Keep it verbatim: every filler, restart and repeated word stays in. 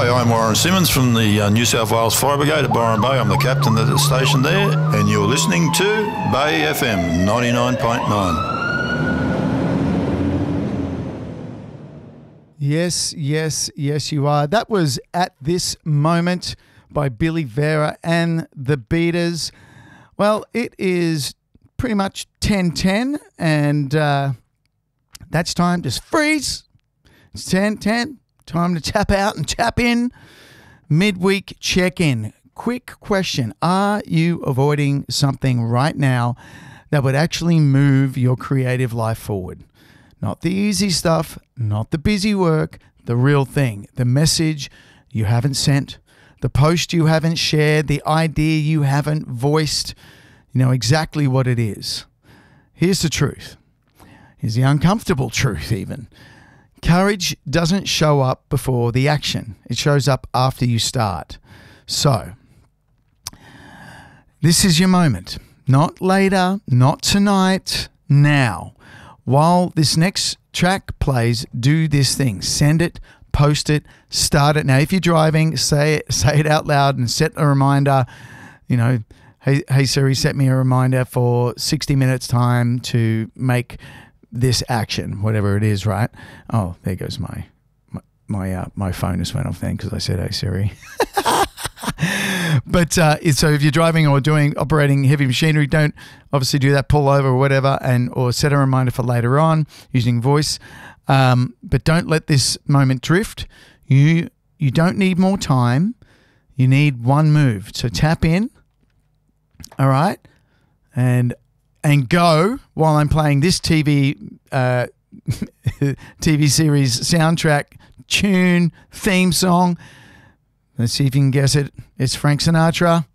Hi, I'm Warren Simmons from the uh, New South Wales Fire Brigade at Byron Bay. I'm the captain of the station there, and you're listening to Bay F M ninety-nine point nine. Yes, yes, yes, you are. That was At This Moment by Billy Vera and the Beaters. Well, it is pretty much ten ten, and uh, that's time. Just freeze. It's ten ten. Time to tap out and tap in. Midweek check-in. Quick question. Are you avoiding something right now that would actually move your creative life forward? Not the easy stuff, not the busy work, the real thing, the message you haven't sent, the post you haven't shared, the idea you haven't voiced. You know exactly what it is. Here's the truth. Here's the uncomfortable truth even. Courage doesn't show up before the action. It shows up after you start. So, this is your moment. Not later, not tonight, now. While this next track plays, do this thing. Send it, post it, start it. Now, if you're driving, say it, say it out loud and set a reminder. You know, hey, hey Siri, set me a reminder for sixty minutes time to make this action, whatever it is, right? Oh, there goes my my my, uh, my phone just went off then because I said, hey Siri. But uh, so if you're driving or doing operating heavy machinery, don't obviously do that, pull over or whatever, and or set a reminder for later on using voice. Um, but don't let this moment drift. You you don't need more time. You need one move. So tap in. All right, and and go while I'm playing this T V uh, T V series soundtrack tune theme song. Let's see if you can guess it. It's Frank Sinatra.